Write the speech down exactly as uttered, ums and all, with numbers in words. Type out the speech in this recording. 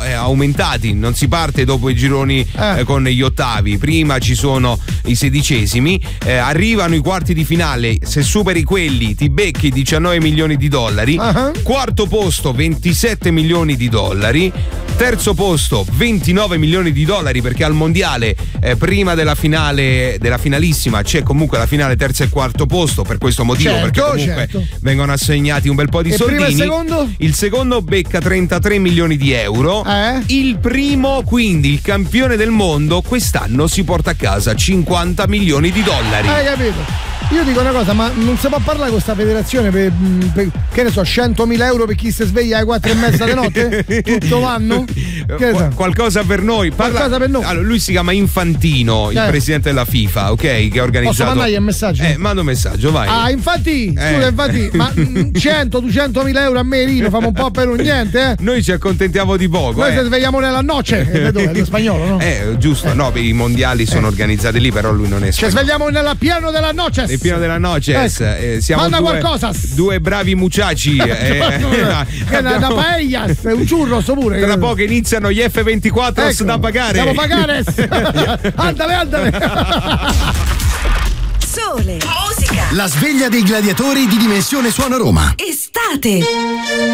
eh, aumentati, non si parte dopo i gironi eh. Eh, con gli ottavi, prima ci sono i sedicesimi, eh, arrivano i quarti di finale, se superi quelli ti becchi diciannove milioni di dollari, uh-huh. quarto posto ventisette milioni di dollari, terzo posto ventinove milioni di dollari, perché al mondiale eh, prima della finale, della finalissima, c'è comunque la finale terzo e quarto posto, per questo motivo, certo, perché comunque certo. vengono assegnati un bel po' di e soldini. Prima il secondo? Il secondo becca trentatré milioni di euro. Eh? Il primo, quindi il campione del mondo, quest'anno si porta a casa cinquanta milioni di dollari. Hai capito? Io dico una cosa, ma non si può parlare con questa federazione per, per che ne so, centomila euro per chi si sveglia alle quattro e mezza di notte? Tutto l'anno? Che Qu- qualcosa per noi. Parla... Qualcosa per noi. Allora, lui si chiama Infantino, il eh. presidente della FIFA, ok? Che ha organizzato. Posso mandargli un messaggio? Eh, mando un messaggio, vai. Ah, infatti, eh. scusa, infatti, ma cento duecentomila euro a Merino, famo un po' per un niente, eh? Noi ci accontentiamo di poco. Noi eh. ci svegliamo nella noce. Eh, dove? È lo spagnolo, no? Eh, giusto, eh. no, i mondiali sono eh. organizzati lì, però lui non è spagnolo. Ci svegliamo nella piano della noce. Nel piano della noce. Ecco. Eh, siamo Manda due, qualcosa. Due bravi muciaci. eh, è una, una paella, è un churros pure. Tra poco iniziano gli F ventiquattro ecco, da pagare. Devo pagare. andale, andale. Sole, musica. La sveglia dei gladiatori di Dimensione Suono Roma. Estate.